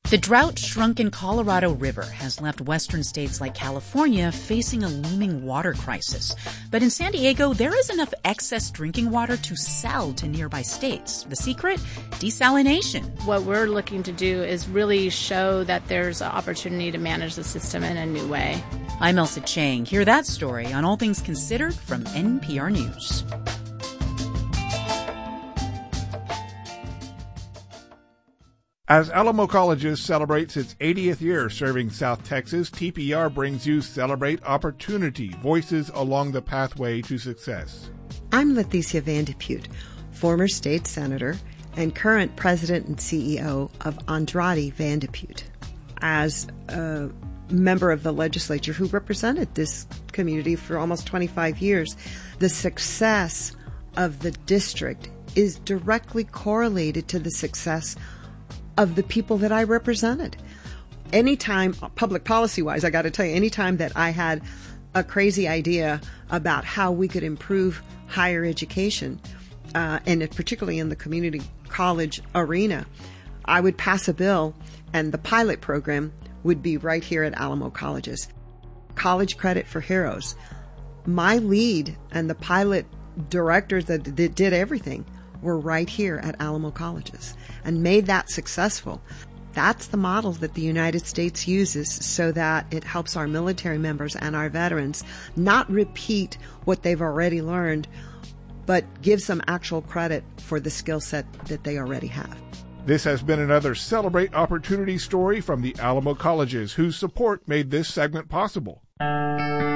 The drought-shrunken Colorado River has left western states like California facing a looming water crisis. But in San Diego, there is enough excess drinking water to sell to nearby states. The secret? Desalination. What we're looking to do is really show that there's an opportunity to manage the system in a new way. I'm Elsa Chang. Hear that story on All Things Considered from NPR News. As Alamo Colleges celebrates its 80th year serving South Texas, TPR brings you Celebrate Opportunity, Voices Along the Pathway to Success. I'm Leticia Van de Putte, former state senator and current president and CEO of Andrade Van de Putte. As a member of the legislature who represented this community for almost 25 years, the success of the district is directly correlated to the success of the people that I represented. Anytime, public policy-wise, I got to tell you, anytime that I had a crazy idea about how we could improve higher education, and particularly in the community college arena, I would pass a bill, and the pilot program would be right here at Alamo Colleges. College Credit for Heroes. My lead and the pilot directors that did everything were right here at Alamo Colleges and made that successful. That's the model that the United States uses so that it helps our military members and our veterans not repeat what they've already learned, but gives them actual credit for the skill set that they already have. This has been another Celebrate Opportunity story from the Alamo Colleges, whose support made this segment possible.